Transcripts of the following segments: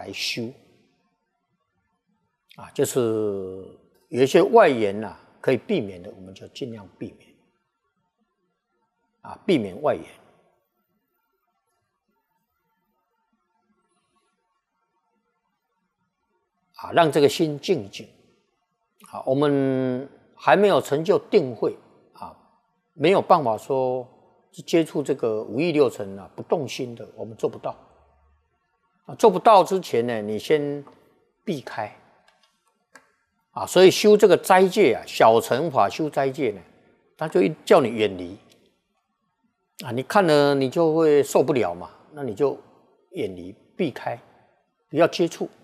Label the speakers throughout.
Speaker 1: 来修。就是有一些外缘可以避免的，我们就尽量避免。避免外缘。让这个心静一静。我们还没有成就定慧没有办法说接触这个五欲六尘不动心的，我们做不到。做不到之前呢，你先避开。所以修这个斋戒小乘法修斋戒呢，他就叫你远离。你看了你就会受不了嘛，那你就远离避开，不要接触。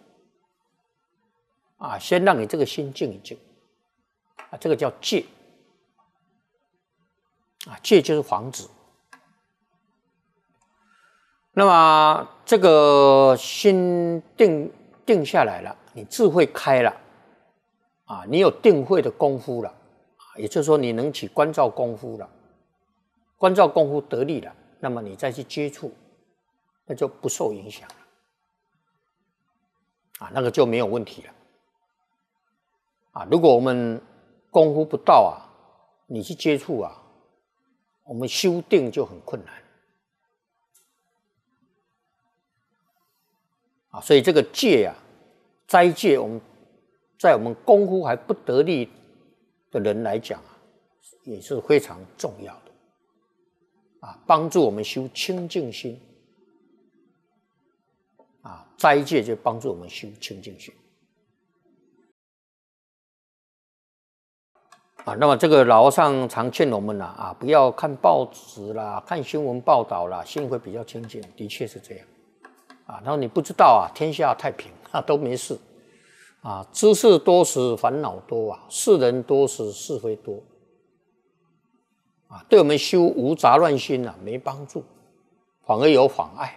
Speaker 1: 先让你这个心静一静。这个叫戒。戒就是防止。那么这个心定下来了，你智慧开了你有定慧的功夫了也就是说你能起观照功夫了，观照功夫得力了，那么你再去接触，那就不受影响了那个就没有问题了如果我们功夫不到你去接触我们修定就很困难所以这个戒斋戒，我们在我们功夫还不得力的人来讲也是非常重要的帮助我们修清净心斋戒就帮助我们修清净心那么这个老和尚常劝我们不要看报纸啦，看新闻报道啦，心会比较清净，的确是这样然后你不知道天下太平都没事知识多时烦恼多世人多时是非多对我们修无杂乱心没帮助，反而有妨碍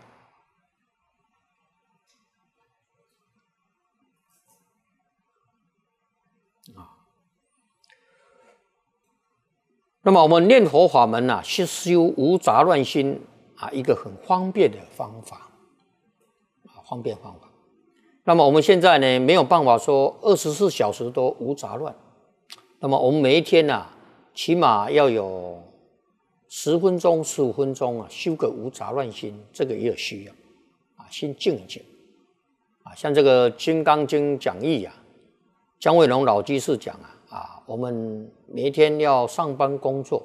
Speaker 1: 那么我们念佛法门是修无杂乱心一个很方便的方法方便方法。那么我们现在呢没有办法说24小时都无杂乱，那么我们每一天起码要有10分钟15分钟修个无杂乱心，这个也有需要心静一静像这个《金刚经》讲义姜惠龙老居士讲我们每一天要上班工作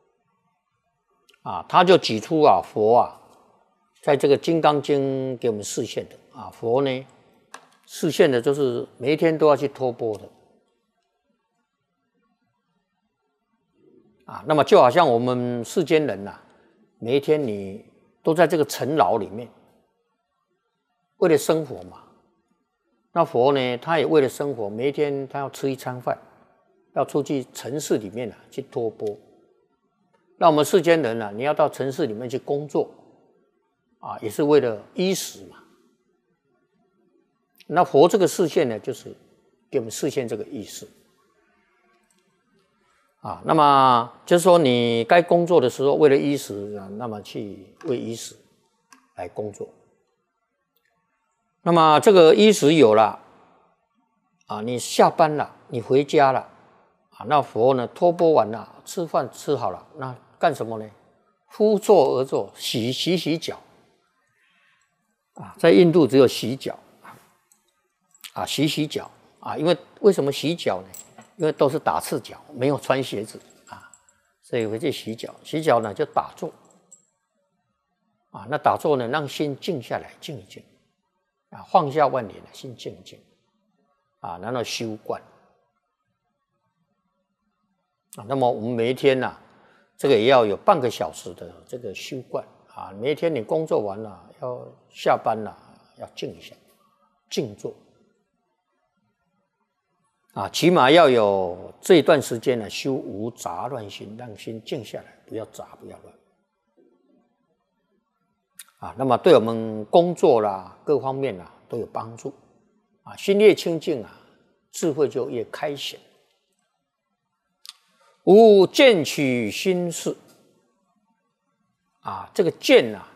Speaker 1: 他就举出佛在这个《金刚经》给我们示现的佛呢示现的就是每一天都要去托钵的那么就好像我们世间人每一天你都在这个尘劳里面，为了生活嘛。那佛呢，他也为了生活，每一天他要吃一餐饭，要出去城市里面去托钵。那我们世间人你要到城市里面去工作也是为了衣食嘛。那佛这个示现呢，就是给我们示现这个意思那么就是说你该工作的时候为了衣食那么去为衣食来工作。那么这个衣食有了你下班了，你回家了那佛呢托钵完了，吃饭吃好了，那干什么呢？敷座而坐，洗脚在印度只有洗脚洗脚因为什么洗脚呢？因为都是打赤脚，没有穿鞋子所以回去洗脚。洗脚呢就打坐那打坐呢让心静下来，静一静放下万念，心静一静然后修观那么我们每一天这个也要有半个小时的这个修观每一天你工作完了，要下班了，要静一下，静坐起码要有这一段时间修无杂乱心，让心静下来，不要杂，不要乱那么对我们工作啦各方面都有帮助心越清净智慧就越开显。无见取心事这个见